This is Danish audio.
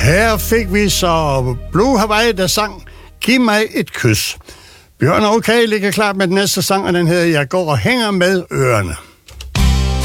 Her fik vi så Blue Hawaii, der sang Giv mig et kys. Bjørn og Okay ligger klar med den næste sang, og den hedder Jeg går og hænger med ørerne.